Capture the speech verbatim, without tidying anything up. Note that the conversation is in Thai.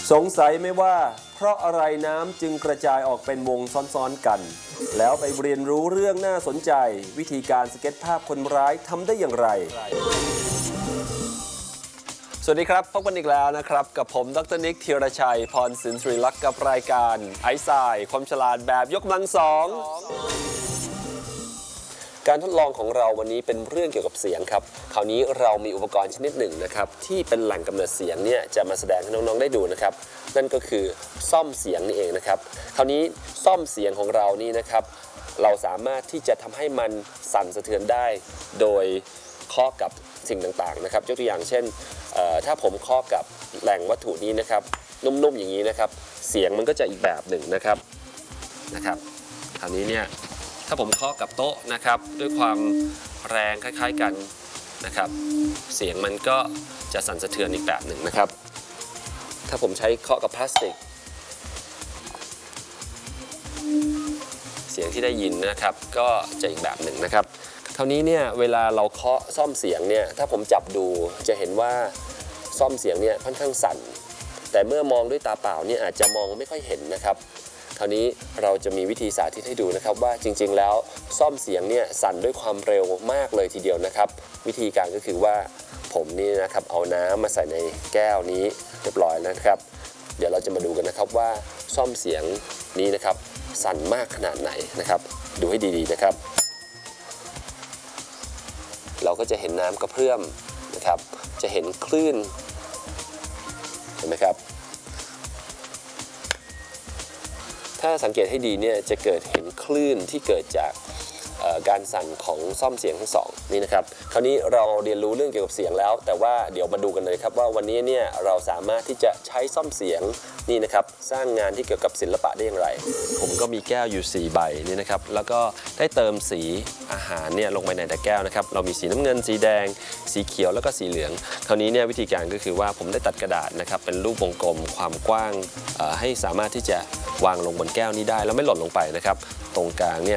สงสัยไหมว่าเพราะอะไรน้ำจึงกระจายออกเป็นวงซ้อนๆกันแล้วไปเรียนรู้เรื่องน่าสนใจวิธีการสเก็ตภาพคนร้ายทำได้อย่างไรสวัสดีครับพบกันอีกแล้วนะครับกับผมดร.นิก ธีรชัยพรสินทรีลักษ์กับรายการไอซ์ไซด์ความฉลาดแบบยกกำลังสองการทดลองของเราวันนี้เป็นเรื่องเกี่ยวกับเสียงครับคราวนี้เรามีอุปกรณ์ชนิดหนึ่งนะครับที่เป็นแหล่งกำเนิดเสียงเนี่ยจะมาแสดงให้น้องๆได้ดูนะครับนั่นก็คือซ่อมเสียงนี่เองนะครับคราวนี้ซ่อมเสียงของเรานี่นะครับเราสามารถที่จะทำให้มันสั่นสะเทือนได้โดยเคาะกับสิ่งต่างๆนะครับยกตัวอย่างเช่นถ้าผมเคาะกับแหล่งวัตถุนี้นะครับนุ่มๆอย่างนี้นะครับเสียงมันก็จะอีกแบบหนึ่งนะครับนะครับคราวนี้เนี่ยถ้าผมเคาะกับโต๊ะนะครับด้วยความแรงคล้ายๆกันนะครับเสียงมันก็จะสั่นสะเทือนอีกแบบหนึ่งนะครับถ้าผมใช้เคาะกับพลาสติกเสียงที่ได้ยินนะครับก็จะอีกแบบหนึ่งนะครับคราวนี้เนี่ยเวลาเราเคาะซ่อมเสียงเนี่ยถ้าผมจับดูจะเห็นว่าซ่อมเสียงเนี่ยค่อนข้างสั่นแต่เมื่อมองด้วยตาเปล่าเนี่ยอาจจะมองไม่ค่อยเห็นนะครับคราวนี้เราจะมีวิธีสาธิตให้ดูนะครับว่าจริงๆแล้วซ่อมเสียงเนี่ยสั่นด้วยความเร็วมากเลยทีเดียวนะครับวิธีการก็คือว่าผมนี่นะครับเอาน้ำมาใส่ในแก้วนี้เรียบร้อยแล้วนะครับเดี๋ยวเราจะมาดูกันนะครับว่าซ่อมเสียงนี้นะครับสั่นมากขนาดไหนนะครับดูให้ดีๆนะครับเราก็จะเห็นน้ำกระเพื่อมนะครับจะเห็นคลื่นเห็นไหมครับถ้าสังเกตให้ดีเนี่ยจะเกิดเห็นคลื่นที่เกิดจากการสั่นของซ่อมเสียงทั้งสองนี่นะครับคราวนี้เราเรียนรู้เรื่องเกี่ยวกับเสียงแล้วแต่ว่าเดี๋ยวมาดูกันเลยครับว่าวันนี้เนี่ยเราสามารถที่จะใช้ซ่อมเสียงนี่นะครับสร้างงานที่เกี่ยวกับศิลปะได้อย่างไรผมก็มีแก้วอยู่สี่ใบนี่นะครับแล้วก็ได้เติมสีอาหารเนี่ยลงไปในแต่แก้วนะครับเรามีสีน้ำเงินสีแดงสีเขียวแล้วก็สีเหลืองคราวนี้เนี่ยวิธีการก็คือว่าผมได้ตัดกระดาษนะครับเป็นรูปวงกลมความกว้างให้สามารถที่จะวางลงบนแก้วนี้ได้แล้วไม่หล่นลงไปนะครับตรงกลางเนี่ย